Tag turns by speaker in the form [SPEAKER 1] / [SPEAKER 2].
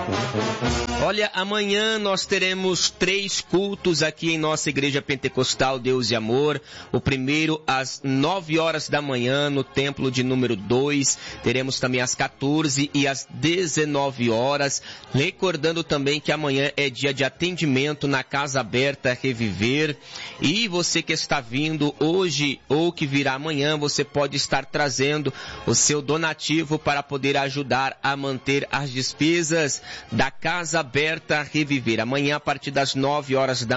[SPEAKER 1] Olha, amanhã nós teremos 3 cultos aqui em nossa Igreja Pentecostal Deus e Amor. O primeiro às 9 horas da manhã no templo de número 2. Teremos também às 14 e às 19 horas. Recordando também que amanhã é dia de atendimento na Casa Aberta Reviver. E você que está vindo hoje ou que virá amanhã, você pode estar trazendo o seu donativo para poder ajudar a manter as despesas da Casa Aberta Reviver. Amanhã, a partir das 9 horas da